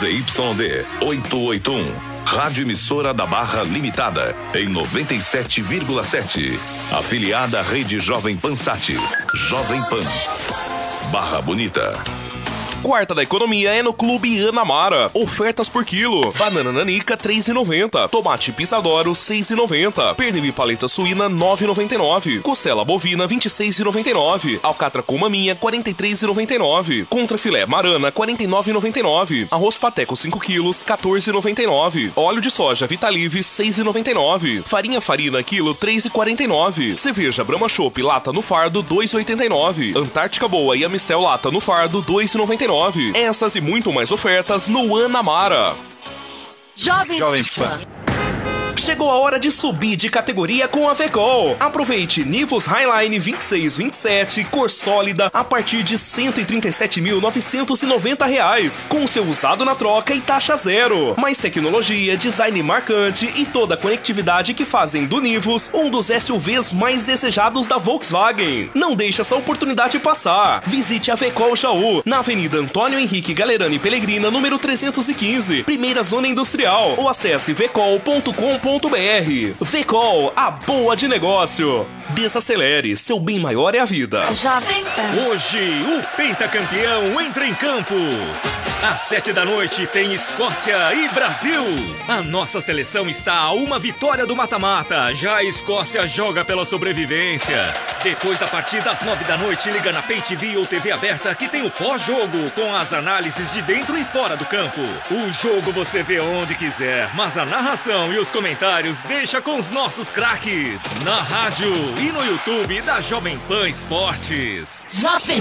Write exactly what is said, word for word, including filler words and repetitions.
Z Y D oitocentos e oitenta e um, Rádio Emissora da Barra Limitada, em noventa e sete vírgula sete. Afiliada à Rede Jovem Pan Sat. Jovem Pan. Barra Bonita. Quarta da economia é no Clube Anamara. Ofertas por quilo. Banana nanica três reais e noventa centavos. Tomate pisadoro seis reais e noventa centavos. Pernil e paleta suína nove reais e noventa e nove centavos. Costela bovina vinte e seis reais e noventa e nove centavos. Alcatra com maminha quarenta e três reais e noventa e nove centavos. Contrafilé marana quarenta e nove reais e noventa e nove centavos. Arroz pateco cinco quilos quatorze reais e noventa e nove centavos. Óleo de soja Vitalive seis reais e noventa e nove centavos. Farinha farina quilo três reais e quarenta e nove centavos. Cerveja Brahma Chopp lata no fardo dois reais e oitenta e nove centavos. Antártica Boa e Amistel lata no fardo dois reais e noventa e nove centavos. Essas e muito mais ofertas no Anamara. Jovem, Jovem Pan. Chegou a hora de subir de categoria com a Vecol. Aproveite Nivus Highline vinte e seis vinte e sete, cor sólida, a partir de cento e trinta e sete mil novecentos e noventa reais, com seu usado na troca e taxa zero. Mais tecnologia, design marcante e toda a conectividade que fazem do Nivus um dos S U Vs mais desejados da Volkswagen. Não deixe essa oportunidade passar. Visite a Vecol Jaú, na Avenida Antônio Henrique Galerani Pelegrina, número trezentos e quinze, primeira zona industrial, ou acesse vecol ponto com ponto br. Vecol, a boa de negócio. Desacelere, seu bem maior é a vida. Jovem Pan. Hoje, o pentacampeão entra em campo. Às sete da noite tem Escócia e Brasil. A nossa seleção está a uma vitória do mata-mata. Já a Escócia joga pela sobrevivência. Depois da partida, às nove da noite, liga na Pay T V ou T V aberta que tem o pós-jogo, com as análises de dentro e fora do campo. O jogo você vê onde quiser, mas a narração e os comentários deixa com os nossos craques. Na rádio e no YouTube da Jovem Pan Esportes. Jovem